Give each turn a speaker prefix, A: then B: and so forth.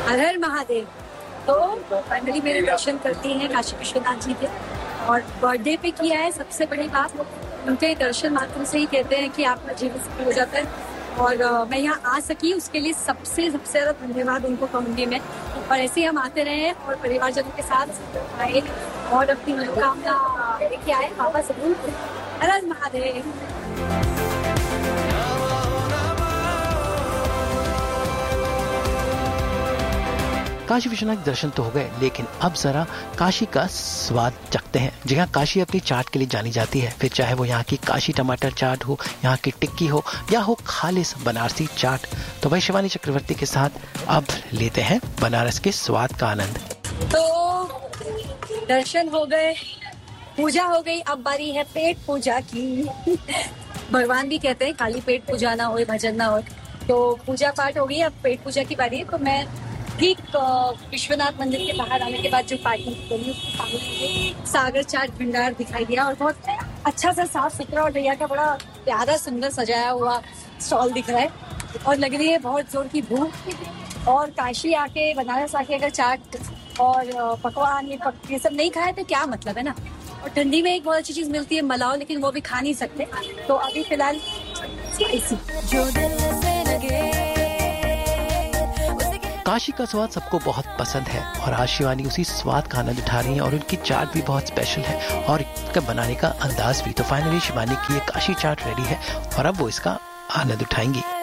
A: हर हर महादेव। तो फाइनली मेरे दर्शन करती हैं काशी विश्वनाथ जी के, और बर्थडे पे किया है। सबसे बड़ी बात, उनके दर्शन मात्र से ही कहते हैं कि आपका जीवन सफल हो जाता है। और मैं यहाँ आ सकी उसके लिए सबसे ज्यादा धन्यवाद उनको कहूँगी मैं। और ऐसे ही हम आते रहे और परिवारजनों के साथ आए और अपनी मनोकामना लेके आए। बाबा जरूर। हर हर महादेव।
B: काशी विश्वनाथ दर्शन तो हो गए, लेकिन अब जरा काशी का स्वाद चखते हैं। जहाँ काशी अपनी चाट के लिए जानी जाती है, फिर चाहे वो यहाँ की काशी टमाटर चाट हो, यहाँ की टिक्की हो, या हो खालिस बनारसी चाट। तो भाई शिवानी चक्रवर्ती के साथ अब लेते हैं बनारस के स्वाद का आनंद।
A: तो दर्शन हो गए, पूजा हो गई, अब बारी है पेट पूजा की। भगवान भी कहते हैं खाली पेट पूजा ना हो, भजन ना हो। तो पूजा पाठ हो गई, अब पेट पूजा की बारी है। तो मैं ठीक विश्वनाथ मंदिर के बाहर आने के बाद जो पार्किंग करी उसके सामने सागर चाट भंडार दिखाई दिया, और बहुत अच्छा सा साफ सुथरा और भैया का बड़ा प्यारा सुंदर सजाया हुआ स्टॉल दिख रहा है। और लग रही है बहुत जोर की भूख। और काशी आके, बनारस आके अगर चाट और पकवान ये सब नहीं खाए तो क्या मतलब है ना। और ठंडी में एक बहुत अच्छी चीज मिलती है मलाओ, लेकिन वो भी खा नहीं सकते। तो अभी फिलहाल जो दिल से लगे।
B: काशी का स्वाद सबको बहुत पसंद है, और आज शिवानी उसी स्वाद का आनंद उठा रही हैं, और उनकी चाट भी बहुत स्पेशल है और इसका बनाने का अंदाज भी। तो फाइनली शिवानी की ये काशी चाट रेडी है और अब वो इसका आनंद उठाएंगी।